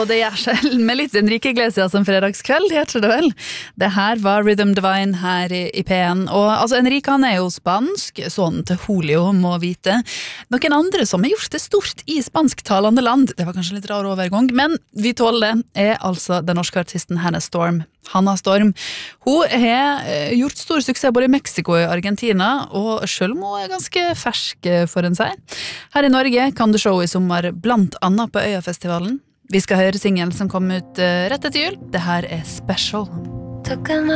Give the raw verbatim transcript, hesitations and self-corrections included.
og det gjør seg med litt Enrique Iglesias som fredagskveld, heter det vel. Det her var Rhythm Divine her i, i P en, og altså Enrique han er jo spansk, sånn til Julio må vite. Noen andre som har gjort det stort i spansktalende land, det var kanskje litt rar overgang, men vi tåler det, er altså den norske artisten Hannah Storm. Hanna Storm. Hun har gjort stor suksess både i Mexico og i Argentina, og selv om hun er ganske fersk for en seg. Her i Norge kan du se i sommer blant annet på Øyafestivalen. Vi skal høre singelen som kom ut rett etter jul. Det her er Special.